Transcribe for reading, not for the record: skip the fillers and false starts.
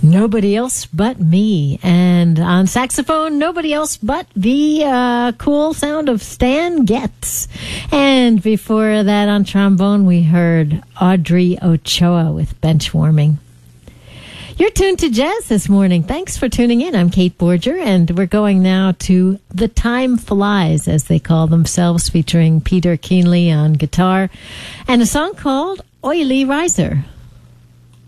Nobody Else But Me. And on saxophone, nobody else but the cool sound of Stan Getz. And before that, on trombone, we heard Audrey Ochoa with Benchwarming. You're tuned to Jazz this morning. Thanks for tuning in. I'm Kate Borger, and we're going now to The Time Flies, as they call themselves, featuring Peter Keenly on guitar, and a song called Oily Riser.